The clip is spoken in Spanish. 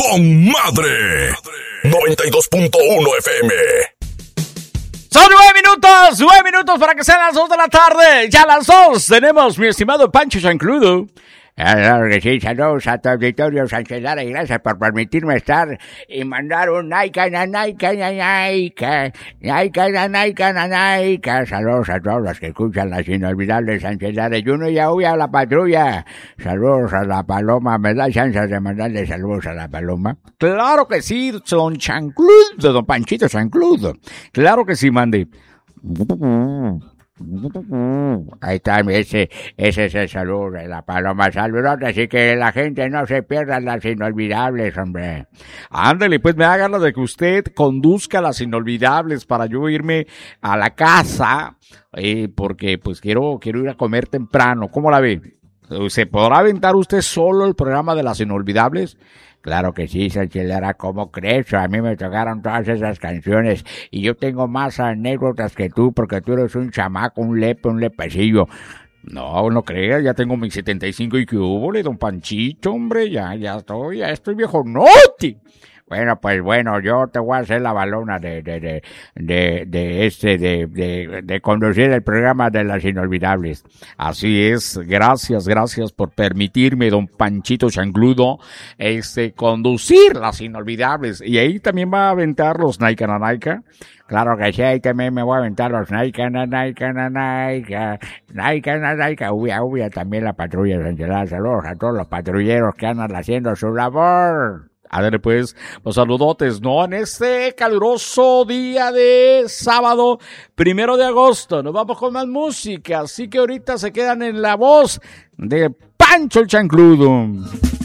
con madre. 92.1 FM. Son 9 minutos para que sean las 2 de la tarde. Ya las 2 tenemos, mi estimado Pancho Chancludo. Claro que sí, saludos a tu auditorio Sánchez Lara y gracias por permitirme estar y mandar un naika. Saludos a todos los que escuchan las inolvidables Sánchez Lara y uno ya huye a la patrulla. Saludos a la Paloma, ¿me da chance de mandarle saludos a la Paloma? Claro que sí, don Chancludo, don Panchito Chancludo. Claro que sí, mande. Ahí está, ese es el saludo de la Paloma. Saludos, así que la gente no se pierda las inolvidables, hombre. Ándale, pues me da ganas de que usted conduzca las inolvidables para yo irme a la casa, porque pues quiero ir a comer temprano. ¿Cómo la ve? ¿Se podrá aventar usted solo el programa de las inolvidables? Claro que sí, Sánchez Lara, ¿cómo crees? A mí me tocaron todas esas canciones y yo tengo más anécdotas que tú porque tú eres un chamaco, un lepecillo. No creas, ya tengo mis 75 y que hubo, don Panchito, hombre, ya estoy viejo noti. Bueno, yo te voy a hacer la balona de conducir el programa de las inolvidables. Así es, gracias por permitirme, don Panchito Chancludo, conducir las inolvidables. Y ahí también va a aventar los Naika. Claro que sí, ahí también me voy a aventar los Naika. Ubia, también la patrulla de Sánchez Lara. Saludos a todos los patrulleros que andan haciendo su labor. A ver, pues, los saludotes, ¿no? En este caluroso día de sábado, 1 de agosto, nos vamos con más música, así que ahorita se quedan en la voz de Pancho el Chancludo.